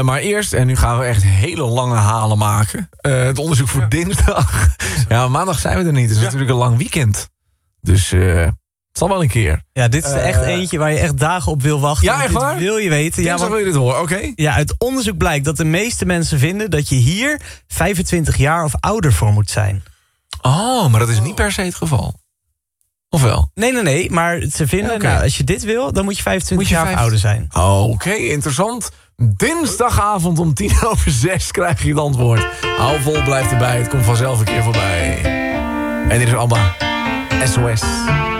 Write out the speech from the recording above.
Maar eerst, en nu gaan we echt hele lange halen maken. Het onderzoek voor dinsdag. Ja, maandag zijn we er niet. Het is natuurlijk een lang weekend. Dus het zal wel een keer. Ja, dit is echt eentje waar je echt dagen op wil wachten. Ja, echt waar? Dit wil je weten. Dinsdag wil je dit horen, oké? Ja, uit onderzoek blijkt dat de meeste mensen vinden dat je hier 25 jaar of ouder voor moet zijn. Oh, maar dat is niet per se het geval. Of wel? Nee, maar ze vinden, Oké. nou, als je dit wil, dan moet je 25 jaar of ouder zijn. Oké, interessant. Dinsdagavond om 6:10 krijg je het antwoord. Hou vol, blijf erbij. Het komt vanzelf een keer voorbij. En dit is Abba. SOS.